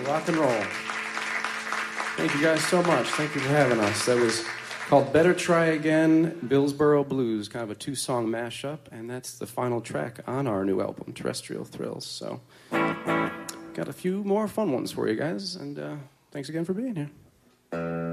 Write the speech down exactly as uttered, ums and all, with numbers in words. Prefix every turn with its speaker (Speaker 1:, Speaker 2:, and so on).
Speaker 1: rock and roll. Thank you guys so much. Thank you for having us. That was called Better Try Again, Billsboro Blues, kind of a two-song mashup, and that's the final track on our new album, Terrestrial Thrills. So, got a few more fun ones for you guys, and uh, thanks again for being here.